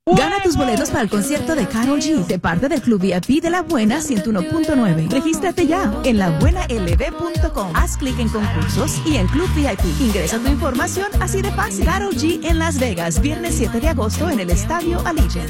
Gana tus boletos para el concierto de Karol G, de parte del Club VIP de La Buena 101.9. Regístrate ya en labuenalb.com. Haz clic en concursos y en Club VIP. Ingresa tu información así de fácil. Karol G en Las Vegas, viernes 7 de agosto en el Estadio Allegiant.